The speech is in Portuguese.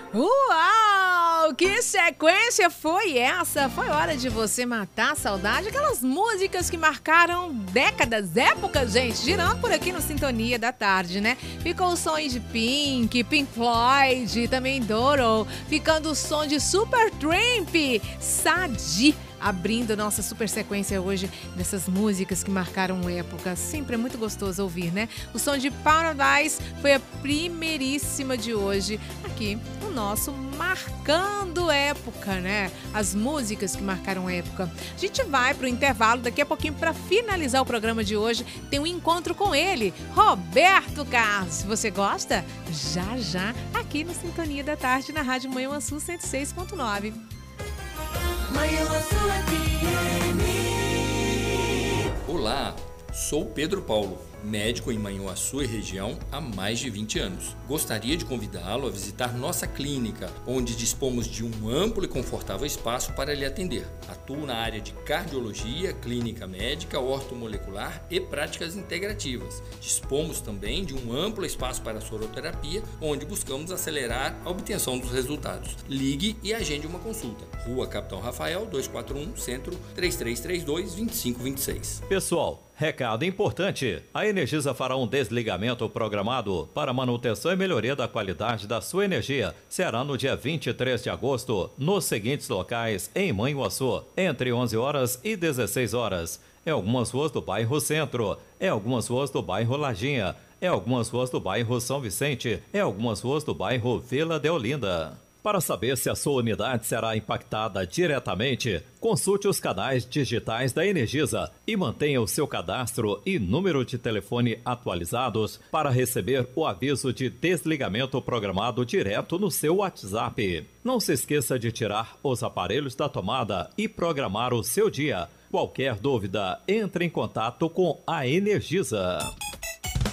Uau! Que sequência foi essa? Foi hora de você matar a saudade. Aquelas músicas que marcaram décadas, épocas, gente, girando por aqui no Sintonia da Tarde, né? Ficou o som de Pink Floyd, também Doro. Ficando o som de Supertramp, Sadi. Abrindo nossa super sequência hoje dessas músicas que marcaram época. Sempre é muito gostoso ouvir, né? O som de Paradise foi a primeiríssima de hoje aqui no nosso Marcando Época, né? As músicas que marcaram época. A gente vai pro intervalo daqui a pouquinho para finalizar o programa de hoje. Tem um encontro com ele, Roberto Carlos. Você gosta? Já, aqui no Sintonia da Tarde, na Rádio Manhã Sul 106.9. Olá, sou Pedro Paulo, médico em Manhuaçu e região há mais de 20 anos. Gostaria de convidá-lo a visitar nossa clínica, onde dispomos de um amplo e confortável espaço para lhe atender. Atuo na área de cardiologia, clínica médica, ortomolecular e práticas integrativas. Dispomos também de um amplo espaço para soroterapia, onde buscamos acelerar a obtenção dos resultados. Ligue e agende uma consulta. Rua Capitão Rafael, 241, Centro, 3332-2526. Pessoal, recado importante: a Energisa fará um desligamento programado para manutenção e melhoria da qualidade da sua energia. Será no dia 23 de agosto, nos seguintes locais em Manhuaçu, entre 11 horas e 16 horas. Em algumas ruas do bairro Centro, em algumas ruas do bairro Lajinha, em algumas ruas do bairro São Vicente, em algumas ruas do bairro Vila de Olinda. Para saber se a sua unidade será impactada diretamente, consulte os canais digitais da Energisa e mantenha o seu cadastro e número de telefone atualizados para receber o aviso de desligamento programado direto no seu WhatsApp. Não se esqueça de tirar os aparelhos da tomada e programar o seu dia. Qualquer dúvida, entre em contato com a Energisa.